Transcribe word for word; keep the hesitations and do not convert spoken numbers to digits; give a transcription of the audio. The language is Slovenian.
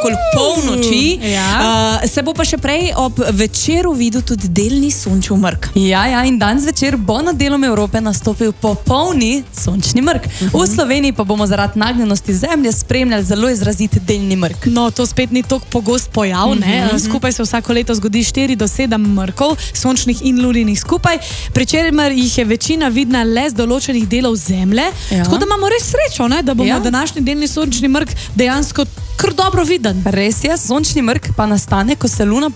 okoli polnoči. Ja. Uh, se bo pa še prej ob večeru videl tudi delni sončev mrk. Ja, ja, in danes večer bo nad delom Evrope nastopil popolni sončni mrk. Uh-huh. V Sloveniji pa bomo zaradi nagnjenosti zemlje spremljali zelo izrazit delni mrk. No, to spet ni tako pogost pojav, uh-huh. ne? Skupaj se vsako leto zgodi štiri do sedem mrkov, sončnih in luninih skupaj, pri čemer jih je večina vidna le z določenih delov zemlje. Ja. Tako da imamo res srečo, ne? Da bomo ja. današnji delni sončni mrk dejansko kar dobro viden. Res je, sončni mrk pa nastane, ko se luna